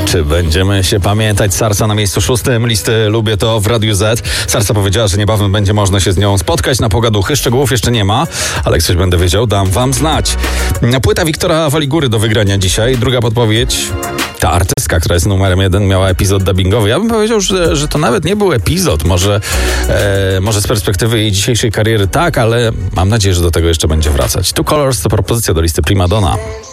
Czy będziemy się pamiętać? Sarsa na miejscu 6 listy Lubię to w Radiu Z. Sarsa powiedziała, że niebawem będzie można się z nią spotkać na pogaduchy. Szczegółów jeszcze nie ma, ale jak coś będę wiedział, dam wam znać. Płyta Wiktora Waligury do wygrania dzisiaj. Druga podpowiedź. Ta artystka, która jest numerem 1, miała epizod dubbingowy. Ja bym powiedział, że to nawet nie był epizod. Może z perspektywy jej dzisiejszej kariery tak, ale mam nadzieję, że do tego jeszcze będzie wracać. Two Colors to propozycja do listy Primadonna.